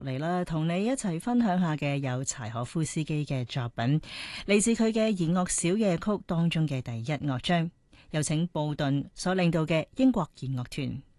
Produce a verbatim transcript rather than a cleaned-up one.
嚟啦，同你一齊分享下嘅有柴可夫斯基嘅作品，嚟自佢嘅弦樂小夜曲當中嘅第一樂章，有請布頓所領導嘅英國弦樂團。